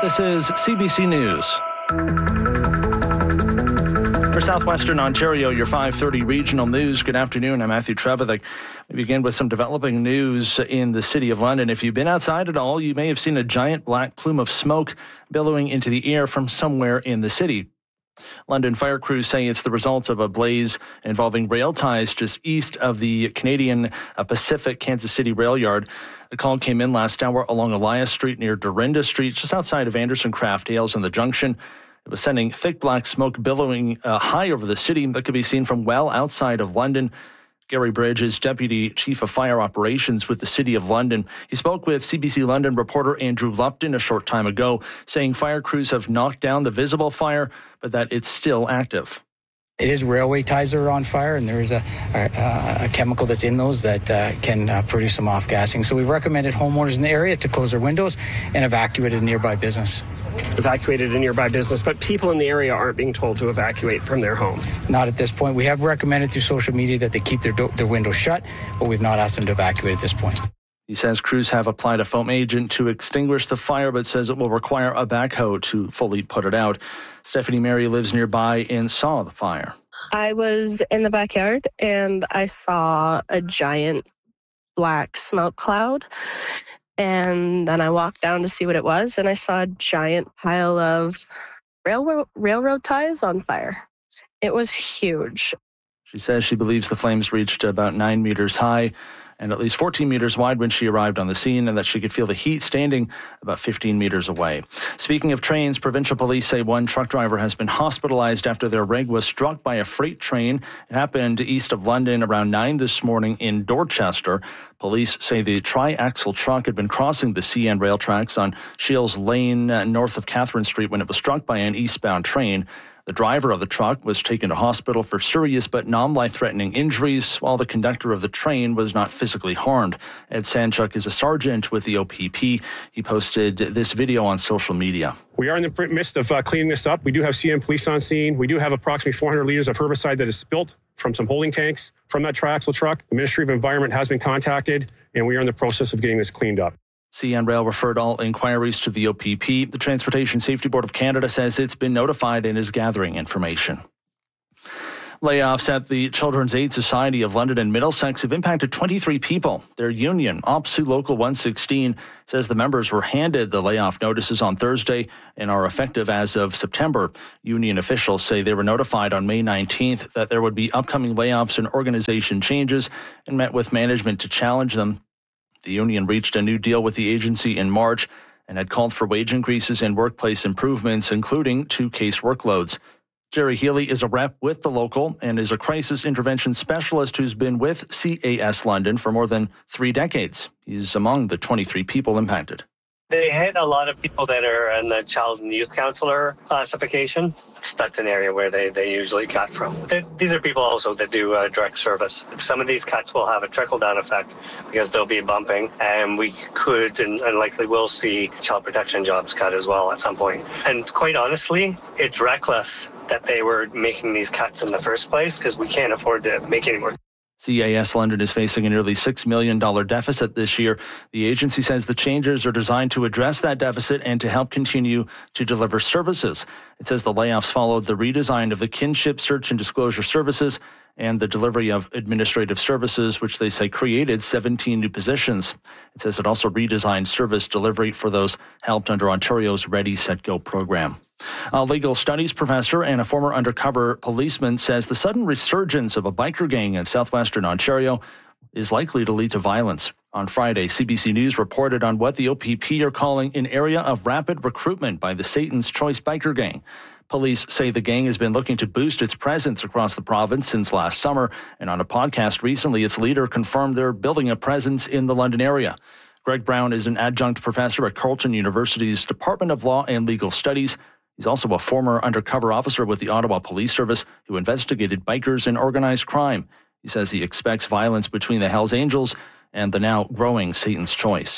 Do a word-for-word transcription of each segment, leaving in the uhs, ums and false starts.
This is C B C News. For Southwestern Ontario, your five thirty regional news. Good afternoon. I'm Matthew Trevithick. We begin with some developing news in the City of London. If you've been outside at all, you may have seen a giant black plume of smoke billowing into the air from somewhere in the city. London fire crews say it's the result of a blaze involving rail ties just east of the Canadian Pacific Kansas City rail yard. The call came in last hour along Elias Street near Dorinda Street, just outside of Anderson Craft Ales and the junction. It was sending thick black smoke billowing uh, high over the city that could be seen from well outside of London. Gary Bridge is Deputy Chief of Fire Operations with the City of London. He spoke with C B C London reporter Andrew Lupton a short time ago, saying fire crews have knocked down the visible fire, but that it's still active. It is railway ties that are on fire, and there is a, a, a chemical that's in those that uh, can uh, produce some off-gassing. So we've recommended homeowners in the area to close their windows and evacuate a nearby business. Evacuated a nearby business, but people in the area aren't being told to evacuate from their homes. Not at this point. We have recommended through social media that they keep their, do- their windows shut, but we've not asked them to evacuate at this point. He says crews have applied a foam agent to extinguish the fire, but says it will require a backhoe to fully put it out. Stephanie Mary lives nearby and saw the fire. I was in the backyard and I saw a giant black smoke cloud. And then I walked down to see what it was, and I saw a giant pile of railroad, railroad ties on fire. It was huge. She says she believes the flames reached about nine meters high and at least fourteen meters wide when she arrived on the scene, and that she could feel the heat standing about fifteen meters away. Speaking of trains, provincial police say one truck driver has been hospitalized after their rig was struck by a freight train. It happened east of London around nine this morning in Dorchester. Police say the tri-axle truck had been crossing the C N rail tracks on Shields Lane uh, north of Catherine Street when it was struck by an eastbound train. The driver of the truck was taken to hospital for serious but non-life-threatening injuries, while the conductor of the train was not physically harmed. Ed Sanchuk is a sergeant with the O P P. He posted this video on social media. We are in the midst of uh, cleaning this up. We do have C N police on scene. We do have approximately four hundred liters of herbicide that is spilt from some holding tanks from that tri-axle truck. The Ministry of Environment has been contacted, and we are in the process of getting this cleaned up. C N Rail referred all inquiries to the O P P. The Transportation Safety Board of Canada says it's been notified and is gathering information. Layoffs at the Children's Aid Society of London and Middlesex have impacted twenty-three people. Their union, OPSEU Local one sixteen, says the members were handed the layoff notices on Thursday and are effective as of September. Union officials say they were notified on May nineteenth that there would be upcoming layoffs and organization changes and met with management to challenge them. The union reached a new deal with the agency in March and had called for wage increases and workplace improvements, including two case workloads. Jerry Healy is a rep with the local and is a crisis intervention specialist who's been with C A S London for more than three decades. He's among the twenty-three people impacted. They hit a lot of people that are in the child and youth counselor classification. That's an area where they, they usually cut from. They, these are people also that do uh, direct service. Some of these cuts will have a trickle-down effect because they'll be bumping, and we could and, and likely will see child protection jobs cut as well at some point. And quite honestly, it's reckless that they were making these cuts in the first place because we can't afford to make any more. C A S London is facing a nearly six million dollars deficit this year. The agency says the changes are designed to address that deficit and to help continue to deliver services. It says the layoffs followed the redesign of the kinship search and disclosure services and the delivery of administrative services, which they say created seventeen new positions. It says it also redesigned service delivery for those helped under Ontario's Ready, Set, Go program. A legal studies professor and a former undercover policeman says the sudden resurgence of a biker gang in southwestern Ontario is likely to lead to violence. On Friday, C B C News reported on what the O P P are calling an area of rapid recruitment by the Satan's Choice biker gang. Police say the gang has been looking to boost its presence across the province since last summer, and on a podcast recently, its leader confirmed they're building a presence in the London area. Greg Brown is an adjunct professor at Carleton University's Department of Law and Legal Studies. He's also a former undercover officer with the Ottawa Police Service who investigated bikers and organized crime. He says he expects violence between the Hells Angels and the now growing Satan's Choice.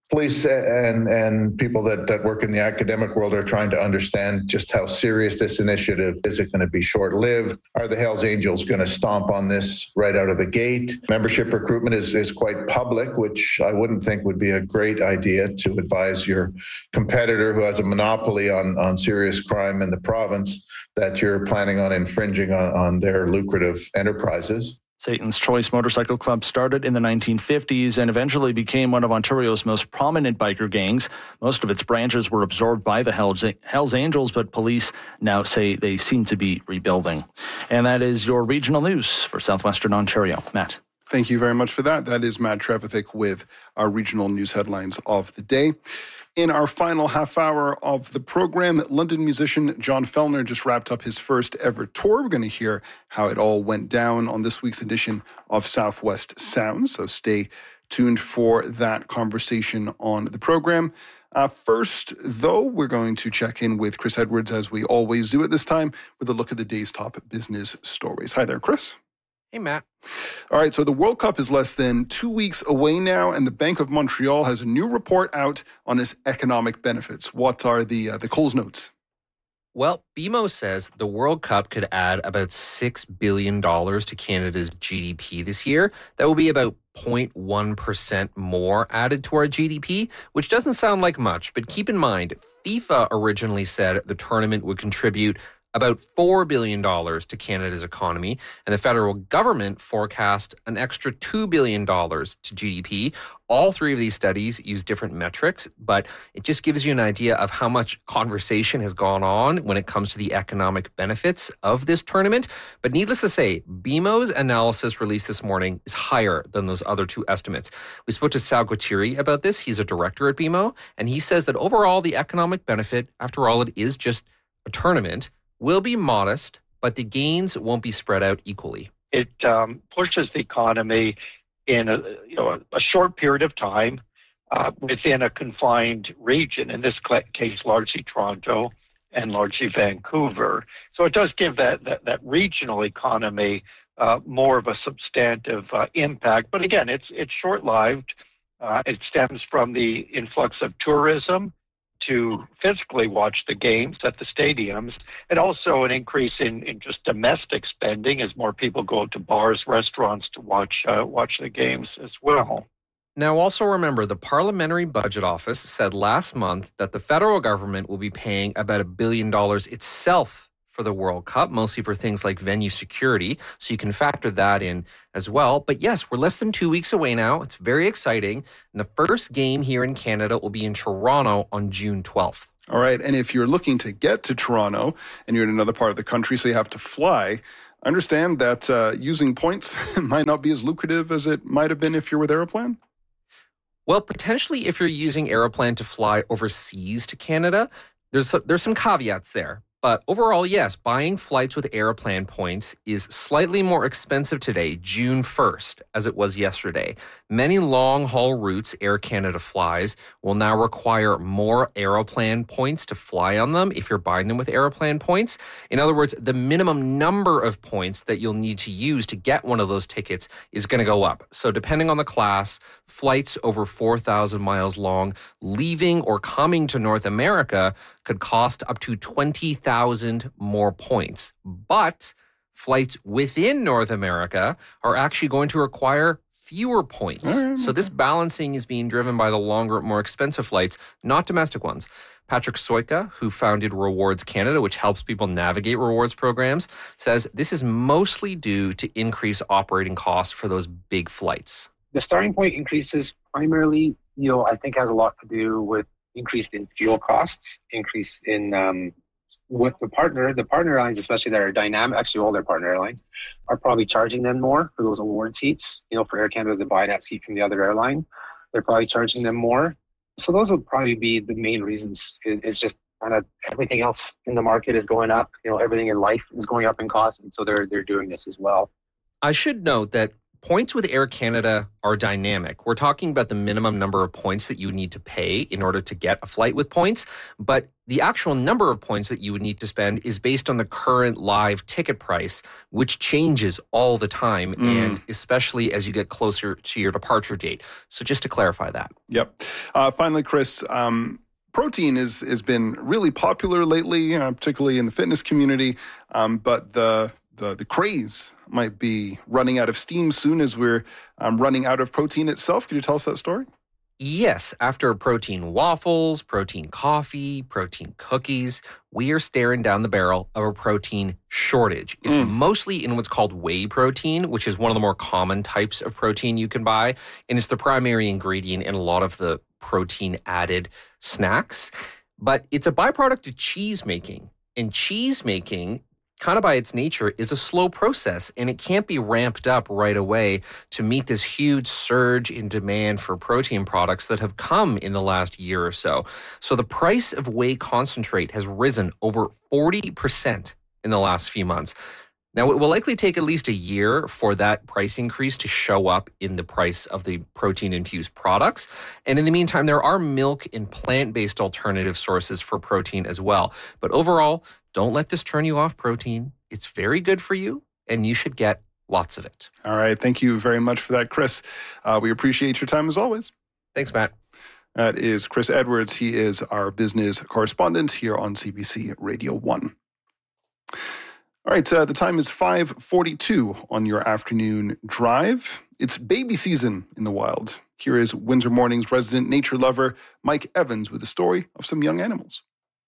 police and and people that, that work in the academic world are trying to understand just how serious this initiative is. Is it going to be short-lived? Are the Hells Angels going to stomp on this right out of the gate? Membership recruitment is, is quite public, which I wouldn't think would be a great idea to advise your competitor who has a monopoly on, on serious crime in the province that you're planning on infringing on, on their lucrative enterprises. Satan's Choice Motorcycle Club started in the nineteen fifties and eventually became one of Ontario's most prominent biker gangs. Most of its branches were absorbed by the Hells, Hells Angels, but police now say they seem to be rebuilding. And that is your regional news for Southwestern Ontario. Matt. Thank you very much for that. That is Matt Trevithick with our regional news headlines of the day. In our final half hour of the program, London musician John Fellner just wrapped up his first ever tour. We're going to hear how it all went down on this week's edition of Southwest Sound. So stay tuned for that conversation on the program. Uh, first, though, we're going to check in with Chris Edwards, as we always do at this time, with a look at the day's top business stories. Hi there, Chris. Hey, Matt. All right, so the World Cup is less than two weeks away now, and the Bank of Montreal has a new report out on its economic benefits. What are the uh, the Coles notes? Well, B M O says the World Cup could add about six billion dollars to Canada's G D P this year. That will be about zero point one percent more added to our G D P, which doesn't sound like much, but keep in mind, FIFA originally said the tournament would contribute about four billion dollars to Canada's economy, and the federal government forecast an extra two billion dollars to G D P. All three of these studies use different metrics, but it just gives you an idea of how much conversation has gone on when it comes to the economic benefits of this tournament. But needless to say, B M O's analysis released this morning is higher than those other two estimates. We spoke to Sal Guattieri about this. He's a director at B M O, and he says that overall the economic benefit, after all, it is just a tournament, will be modest, but the gains won't be spread out equally. It um, pushes the economy in a you know a, a short period of time uh, within a confined region. In this case, largely Toronto and largely Vancouver. So it does give that that, that regional economy uh, more of a substantive uh, impact. But again, it's it's short-lived. Uh, it stems from the influx of tourism to physically watch the games at the stadiums, and also an increase in, in just domestic spending as more people go to bars, restaurants to watch uh, watch the games as well. Now, also remember, the Parliamentary Budget Office said last month that the federal government will be paying about a billion dollars itself for the World Cup, mostly for things like venue security. So you can factor that in as well. But yes, we're less than two weeks away now. It's very exciting. And the first game here in Canada will be in Toronto on June twelfth. All right. And if you're looking to get to Toronto and you're in another part of the country, so you have to fly, understand that uh, using points might not be as lucrative as it might have been if you're with Aeroplan. Well, potentially if you're using Aeroplan to fly overseas to Canada, there's there's some caveats there. But overall, yes, buying flights with Aeroplan points is slightly more expensive today, June first, as it was yesterday. Many long-haul routes Air Canada flies will now require more Aeroplan points to fly on them if you're buying them with Aeroplan points. In other words, the minimum number of points that you'll need to use to get one of those tickets is going to go up. So depending on the class, flights over four thousand miles long, leaving or coming to North America could cost up to twenty thousand more points. But flights within North America are actually going to require fewer points. Mm-hmm. So this balancing is being driven by the longer, more expensive flights, not domestic ones. Patrick Soika, who founded Rewards Canada, which helps people navigate rewards programs, says this is mostly due to increased operating costs for those big flights. The starting point increases primarily, you know, I think has a lot to do with increase in fuel costs, increase in um, with the partner, the partner airlines, especially that are dynamic, actually all their partner airlines, are probably charging them more for those award seats. You know, for Air Canada to buy that seat from the other airline, they're probably charging them more. So those would probably be the main reasons. It's just kind of everything else in the market is going up. You know, everything in life is going up in cost, and so they're they're doing this as well. I should note that Points with Air Canada are dynamic. We're talking about the minimum number of points that you need to pay in order to get a flight with points, but the actual number of points that you would need to spend is based on the current live ticket price, which changes all the time, mm. and especially as you get closer to your departure date. So just to clarify that. Yep. Uh, finally, Chris, um, protein is, has been really popular lately, uh, particularly in the fitness community, um, but the, the the craze might be running out of steam soon as we're um, running out of protein itself. Can you tell us that story? Yes, after protein waffles, protein coffee, protein cookies, we are staring down the barrel of a protein shortage. It's mm. mostly in what's called whey protein, which is one of the more common types of protein you can buy, and it's the primary ingredient in a lot of the protein-added snacks. But it's a byproduct of cheese making, and cheese making, kind of by its nature, is a slow process, and it can't be ramped up right away to meet this huge surge in demand for protein products that have come in the last year or so. So the price of whey concentrate has risen over forty percent in the last few months. Now, it will likely take at least a year for that price increase to show up in the price of the protein-infused products. And in the meantime, there are milk and plant-based alternative sources for protein as well. But overall, don't let this turn you off protein. It's very good for you, and you should get lots of it. All right. Thank you very much for that, Chris. Uh, we appreciate your time as always. Thanks, Matt. That is Chris Edwards. He is our business correspondent here on C B C Radio one. All right. Uh, the time is five forty-two on your afternoon drive. It's baby season in the wild. Here is Windsor Morning's resident nature lover, Mike Evans, with a story of some young animals.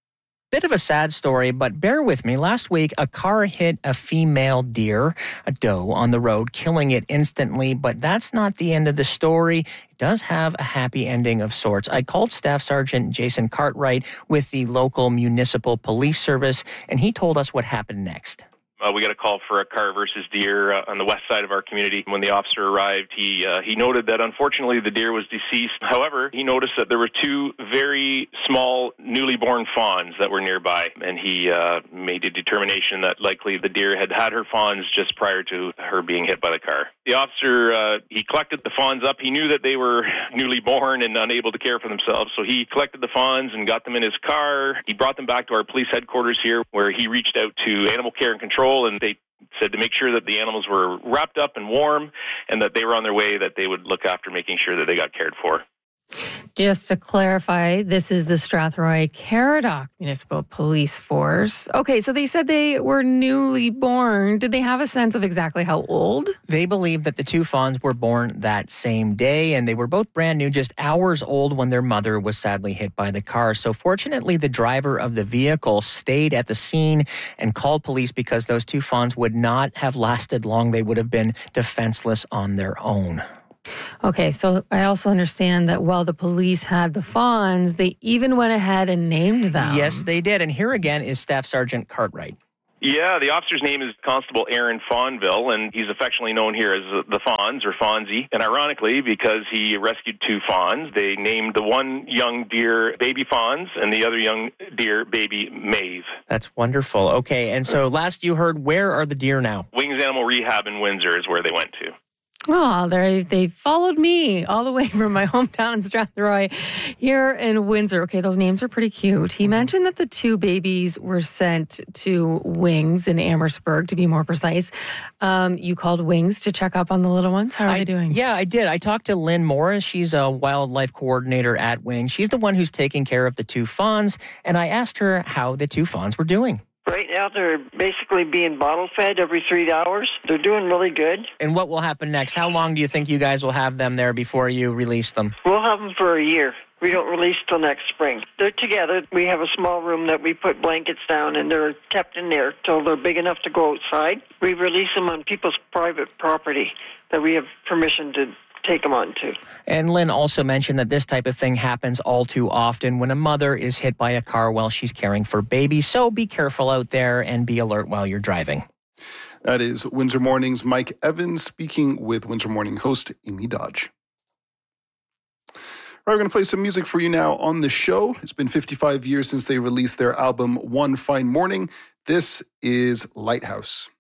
Bit of a sad story, but bear with me. Last week, a car hit a female deer, a doe, on the road, killing it instantly. But that's not the end of the story. It does have a happy ending of sorts. I called Staff Sergeant Jason Cartwright with the local municipal police service, and he told us what happened next. Uh, we got a call for a car versus deer uh, on the west side of our community. When the officer arrived, he uh, he noted that unfortunately the deer was deceased. However, he noticed that there were two very small, newly born fawns that were nearby, and he uh, made a determination that likely the deer had had her fawns just prior to her being hit by the car. The officer, uh, he collected the fawns up. He knew that they were newly born and unable to care for themselves, so he collected the fawns and got them in his car. He brought them back to our police headquarters here, where he reached out to Animal Care and Control, and they said to make sure that the animals were wrapped up and warm and that they were on their way, that they would look after making sure that they got cared for. Just to clarify, this is the Strathroy Caradoc Municipal Police Force. Okay, so they said they were newly born. Did they have a sense of exactly how old? They believe that the two fawns were born that same day, and they were both brand new, just hours old when their mother was sadly hit by the car. So fortunately, the driver of the vehicle stayed at the scene and called police because those two fawns would not have lasted long. They would have been defenseless on their own. Okay, so I also understand that while the police had the fawns, they even went ahead and named them. Yes, they did. And here again is Staff Sergeant Cartwright. Yeah, the officer's name is Constable Aaron Fawnville, and he's affectionately known here as the Fawns, or Fonzie. And ironically, because he rescued two fawns, they named the one young deer Baby Fawns and the other young deer Baby Maeve. That's wonderful. Okay, and so last you heard, where are the deer now? Wings Animal Rehab in Windsor is where they went to. Oh, they they followed me all the way from my hometown, Strathroy, here in Windsor. Okay, those names are pretty cute. He mentioned that the two babies were sent to Wings in Amherstburg, to be more precise. Um, you called Wings to check up on the little ones. How are I, they doing? Yeah, I did. I talked to Lynn Morris. She's a wildlife coordinator at Wings. She's the one who's taking care of the two fawns, and I asked her how the two fawns were doing. Right now, they're basically being bottle fed every three hours. They're doing really good. And what will happen next? How long do you think you guys will have them there before you release them? We'll have them for a year. We don't release till next spring. They're together. We have a small room that we put blankets down, and they're kept in there till they're big enough to go outside. We release them on people's private property that we have permission to take them on to. And Lynn also mentioned that this type of thing happens all too often when a mother is hit by a car while she's caring for babies. So be careful out there and be alert while you're driving. That is Windsor Morning's Mike Evans speaking with Windsor Morning host Amy Dodge. All right, we're going to play some music for you now on the show. It's been fifty-five years since they released their album One Fine Morning. This is Lighthouse.